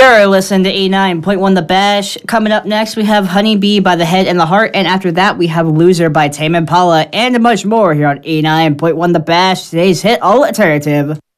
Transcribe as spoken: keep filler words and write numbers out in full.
You're listening to eighty-nine point one The Bash. Coming up next, we have Honeybee by The Head and the Heart, and after that, we have Loser by Tame Impala, and much more here on eighty-nine point one The Bash, today's hit alternative.